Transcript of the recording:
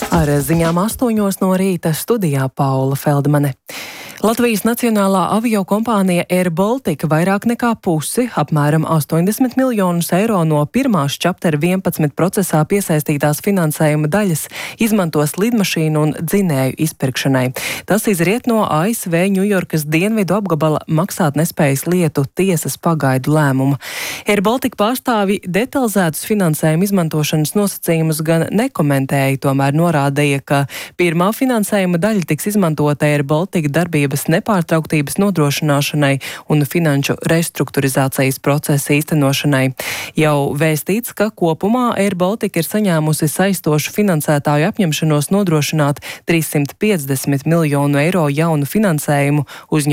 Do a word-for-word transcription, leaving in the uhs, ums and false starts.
Ar ziņām astoņos no rīta studijā Paula Feldmane. Latvijas nacionālā aviokompānija Air Baltica vairāk nekā pusi, apmēram astoņdesmit miljonus eiro no pirmās Chapter vienpadsmit procesā piesaistītās finansējuma daļas izmantos lidmašīnu un dzinēju izpirkšanai. Tas izriet no A S V Ņujorkas dienvidu apgabala maksātnespējas lietu tiesas pagaidu lēmuma. Air Baltica pārstāvi detalizētus finansējuma izmantošanas nosacījumus gan nekomentēja, tomēr norādīja, ka pirmā finansējuma daļa tiks izmantota Air Baltica darbības nepārtrauktības nodrošināšanai un finanšu restruktūrizācijas procesa īstenošanai. Jau vēstīts, ka kopumā Air Baltica ir saņēmusi saistošu finansētāju apņemšanos nodrošināt trīssimt piecdesmit miljonu eiro jaunu finansējumu uzņēmumu